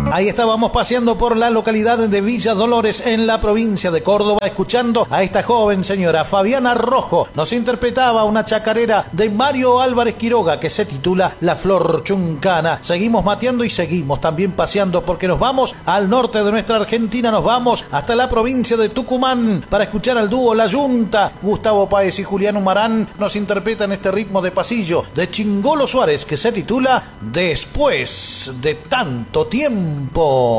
Ahí estábamos paseando por la localidad de Villa Dolores en la provincia de Córdoba, escuchando a esta joven señora Fabiana Rojo. Nos interpretaba una chacarera de Mario Álvarez Quiroga que se titula La Flor Chuncana. Seguimos mateando y seguimos también paseando porque nos vamos al norte de nuestra Argentina, nos vamos hasta la provincia de Tucumán para escuchar al dúo La Yunta. Gustavo Páez y Julián Humarán nos interpretan este ritmo de pasillo de Chingolo Suárez que se titula Después de tanto tiempo.